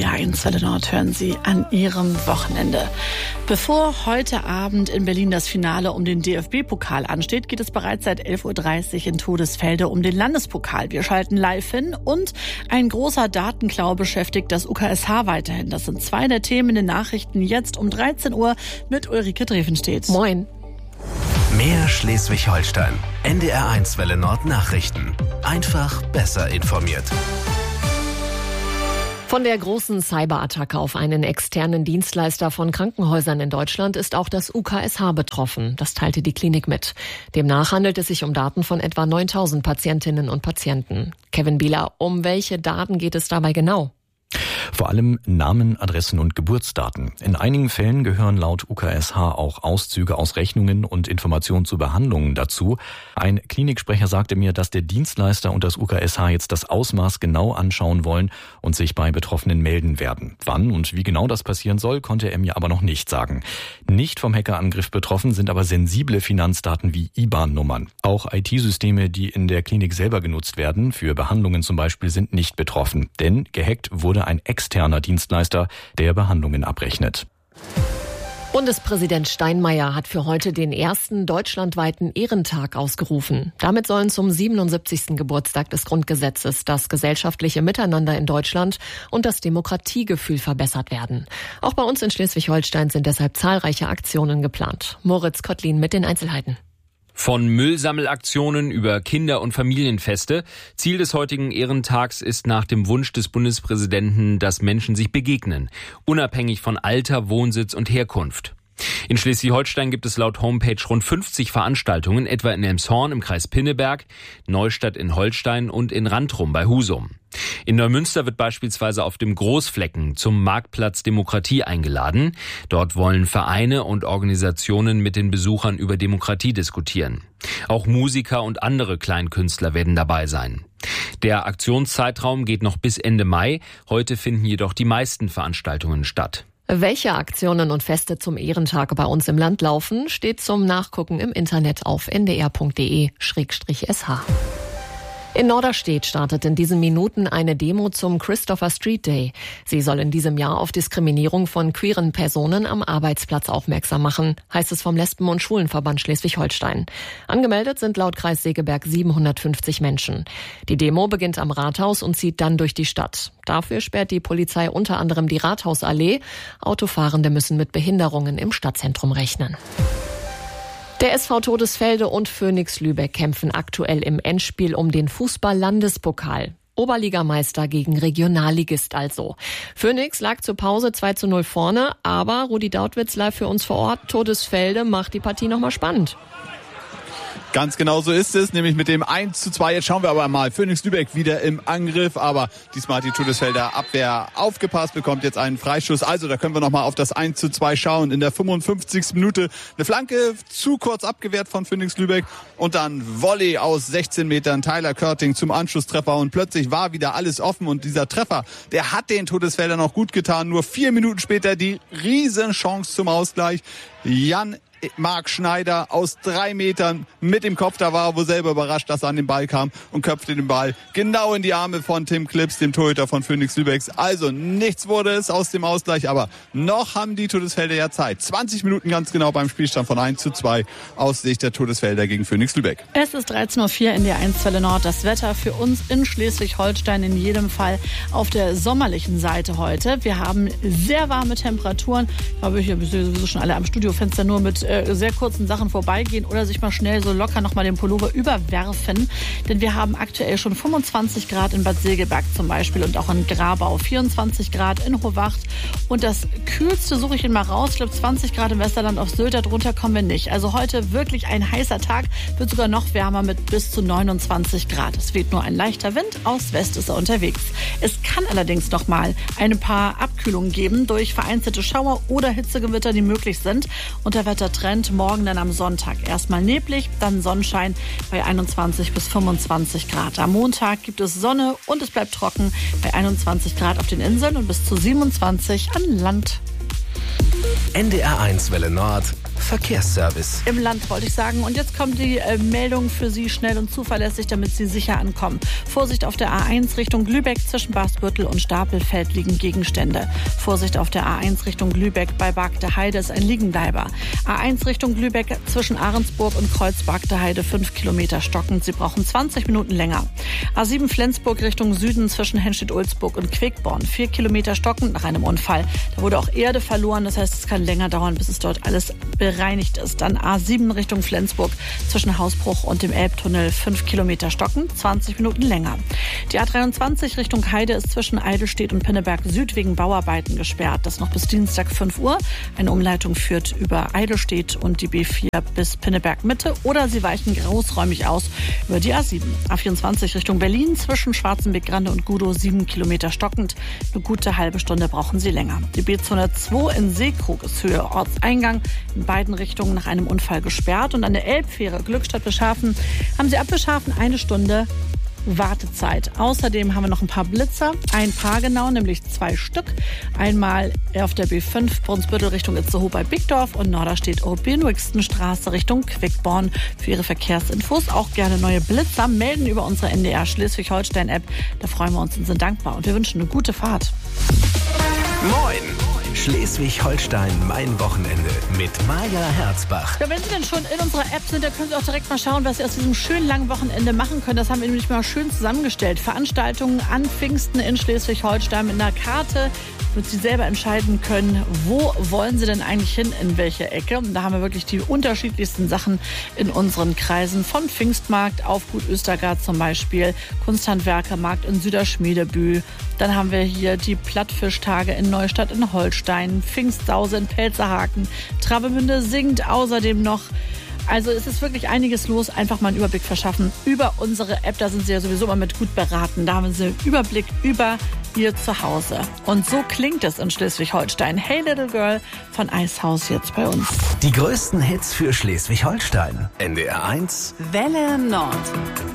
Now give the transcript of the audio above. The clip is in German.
Die A1 Welle Nord hören Sie an Ihrem Wochenende. Bevor heute Abend in Berlin das Finale um den DFB-Pokal ansteht, geht es bereits seit 11.30 Uhr in Todesfelde um den Landespokal. Wir schalten live hin und ein großer Datenklau beschäftigt das UKSH weiterhin. Das sind zwei der Themen in den Nachrichten jetzt um 13 Uhr mit Ulrike Drevenstedt. Moin. Mehr Schleswig-Holstein. NDR1 Welle Nord Nachrichten. Einfach besser informiert. Von der großen Cyberattacke auf einen externen Dienstleister von Krankenhäusern in Deutschland ist auch das UKSH betroffen. Das teilte die Klinik mit. Demnach handelt es sich um Daten von etwa 9.000 Patientinnen und Patienten. Kevin Bieler, um welche Daten geht es dabei genau? Vor allem Namen, Adressen und Geburtsdaten. In einigen Fällen gehören laut UKSH auch Auszüge aus Rechnungen und Informationen zu Behandlungen dazu. Ein Kliniksprecher sagte mir, dass der Dienstleister und das UKSH jetzt das Ausmaß genau anschauen wollen und sich bei Betroffenen melden werden. Wann und wie genau das passieren soll, konnte er mir aber noch nicht sagen. Nicht vom Hackerangriff betroffen sind aber sensible Finanzdaten wie IBAN-Nummern. Auch IT-Systeme, die in der Klinik selber genutzt werden, für Behandlungen zum Beispiel, sind nicht betroffen. Denn gehackt wurde ein externer Dienstleister, der Behandlungen abrechnet. Bundespräsident Steinmeier hat für heute den ersten deutschlandweiten Ehrentag ausgerufen. Damit sollen zum 77. Geburtstag des Grundgesetzes das gesellschaftliche Miteinander in Deutschland und das Demokratiegefühl verbessert werden. Auch bei uns in Schleswig-Holstein sind deshalb zahlreiche Aktionen geplant. Moritz Kottlin mit den Einzelheiten. Von Müllsammelaktionen über Kinder- und Familienfeste. Ziel des heutigen Ehrentags ist nach dem Wunsch des Bundespräsidenten, dass Menschen sich begegnen, unabhängig von Alter, Wohnsitz und Herkunft. In Schleswig-Holstein gibt es laut Homepage rund 50 Veranstaltungen, etwa in Elmshorn im Kreis Pinneberg, Neustadt in Holstein und in Randrum bei Husum. In Neumünster wird beispielsweise auf dem Großflecken zum Marktplatz Demokratie eingeladen. Dort wollen Vereine und Organisationen mit den Besuchern über Demokratie diskutieren. Auch Musiker und andere Kleinkünstler werden dabei sein. Der Aktionszeitraum geht noch bis Ende Mai. Heute finden jedoch die meisten Veranstaltungen statt. Welche Aktionen und Feste zum Ehrentag bei uns im Land laufen, steht zum Nachgucken im Internet auf ndr.de/sh. In Norderstedt startet in diesen Minuten eine Demo zum Christopher Street Day. Sie soll in diesem Jahr auf Diskriminierung von queeren Personen am Arbeitsplatz aufmerksam machen, heißt es vom Lesben- und Schwulenverband Schleswig-Holstein. Angemeldet sind laut Kreis Segeberg 750 Menschen. Die Demo beginnt am Rathaus und zieht dann durch die Stadt. Dafür sperrt die Polizei unter anderem die Rathausallee. Autofahrende müssen mit Behinderungen im Stadtzentrum rechnen. Der SV Todesfelde und Phönix Lübeck kämpfen aktuell im Endspiel um den Fußball-Landespokal. Oberligameister gegen Regionalligist also. Phönix lag zur Pause 2:0 vorne, aber Rudi Dautwitz live für uns vor Ort. Todesfelde macht die Partie nochmal spannend. Ganz genau so ist es, nämlich mit dem 1:2. Jetzt schauen wir aber mal, Phönix Lübeck wieder im Angriff, aber diesmal hat die Todesfelder Abwehr aufgepasst, bekommt jetzt einen Freistoß. Also da können wir nochmal auf das 1:2 schauen. In der 55. Minute eine Flanke, zu kurz abgewehrt von Phönix Lübeck und dann Volley aus 16 Metern, Tyler Körting zum Anschlusstreffer und plötzlich war wieder alles offen und dieser Treffer, der hat den Todesfeldern noch gut getan. Nur 4 Minuten später die Riesenchance zum Ausgleich. Marc Schneider aus 3 Metern mit dem Kopf, da war er wohl selber überrascht, dass er an den Ball kam und köpfte den Ball genau in die Arme von Tim Klips, dem Torhüter von Phönix Lübeck. Also nichts wurde es aus dem Ausgleich, aber noch haben die Todesfelder ja Zeit. 20 Minuten ganz genau beim Spielstand von 1:2 aus Sicht der Todesfelder gegen Phönix Lübeck. Es ist 13:04 Uhr in der 1 Welle Nord. Das Wetter für uns in Schleswig-Holstein in jedem Fall auf der sommerlichen Seite heute. Wir haben sehr warme Temperaturen. Ich glaube, hier sowieso schon alle am Studiofenster nur mit sehr kurzen Sachen vorbeigehen oder sich mal schnell so locker noch mal den Pullover überwerfen. Denn wir haben aktuell schon 25 Grad in Bad Segeberg zum Beispiel und auch in Grabau, 24 Grad in Hohwacht. Und das Kühlste suche ich ihn mal raus. Ich glaube 20 Grad im Westerland auf Sylt, darunter kommen wir nicht. Also heute wirklich ein heißer Tag, wird sogar noch wärmer mit bis zu 29 Grad. Es weht nur ein leichter Wind, aus West ist er unterwegs. Es kann allerdings noch mal ein paar Abkühlungen geben durch vereinzelte Schauer oder Hitzegewitter, die möglich sind. Und der Wettertrend morgen dann am Sonntag. Erstmal neblig, dann Sonnenschein bei 21 bis 25 Grad. Am Montag gibt es Sonne und es bleibt trocken bei 21 Grad auf den Inseln und bis zu 27 an Land. NDR1 Welle Nord Verkehrsservice. Im Land wollte ich sagen. Und jetzt kommt die Meldung für Sie schnell und zuverlässig, damit Sie sicher ankommen. Vorsicht auf der A1 Richtung Lübeck, zwischen Basbüttel und Stapelfeld liegen Gegenstände. Vorsicht auf der A1 Richtung Lübeck, bei Bargte Heide ist ein Liegenbleiber. A1 Richtung Lübeck, zwischen Ahrensburg und Kreuz Bargte Heide 5 Kilometer stockend. Sie brauchen 20 Minuten länger. A7 Flensburg Richtung Süden, zwischen Henstedt-Ulzburg und Quickborn 4 Kilometer stockend nach einem Unfall. Da wurde auch Erde verloren, das heißt, es kann länger dauern, bis es dort alles bereinigt ist. Dann A7 Richtung Flensburg, zwischen Hausbruch und dem Elbtunnel 5 Kilometer stockend, 20 Minuten länger. Die A23 Richtung Heide ist zwischen Eidelstedt und Pinneberg Süd wegen Bauarbeiten gesperrt. Das noch bis Dienstag 5 Uhr. Eine Umleitung führt über Eidelstedt und die B4 bis Pinneberg Mitte oder Sie weichen großräumig aus über die A7. A24 Richtung Berlin, zwischen Schwarzenbeck-Grande und Gudow 7 Kilometer stockend. Eine gute halbe Stunde brauchen Sie länger. Die B202 in Seekrug ist Höhe Ortseingang in beiden Richtungen nach einem Unfall gesperrt. Und an der Elbfähre Glückstadt-Beschafen haben Sie ab Beschafen 1 Stunde Wartezeit. Außerdem haben wir noch ein paar Blitzer, ein paar genau, nämlich 2 Stück. Einmal auf der B5 Brunsbüttel Richtung Itzehoe bei Bickdorf und Norderstedt-Benöigstenstraße Richtung Quickborn. Für Ihre Verkehrsinfos auch gerne neue Blitzer melden über unsere NDR Schleswig-Holstein-App. Da freuen wir uns und sind dankbar und wir wünschen eine gute Fahrt. Moin! Schleswig-Holstein, mein Wochenende mit Maja Herzbach. Ja, wenn Sie denn schon in unserer App sind, dann können Sie auch direkt mal schauen, was Sie aus diesem schönen langen Wochenende machen können. Das haben wir nämlich mal schön zusammengestellt. Veranstaltungen an Pfingsten in Schleswig-Holstein mit einer Karte, damit Sie selber entscheiden können, wo wollen Sie denn eigentlich hin, in welche Ecke. Und da haben wir wirklich die unterschiedlichsten Sachen in unseren Kreisen. Vom Pfingstmarkt auf Gut Östergard zum Beispiel, Kunsthandwerkermarkt in Süderschmiedebühl. Dann haben wir hier die Plattfischtage in Neustadt in Holstein, Pfingstsause in Pelzerhaken, Travemünde singt außerdem noch. Also es ist wirklich einiges los. Einfach mal einen Überblick verschaffen über unsere App. Da sind Sie ja sowieso immer mit gut beraten. Da haben Sie einen Überblick über Ihr Zuhause. Und so klingt es in Schleswig-Holstein. Hey Little Girl von Eishaus jetzt bei uns. Die größten Hits für Schleswig-Holstein. NDR 1 Welle Nord.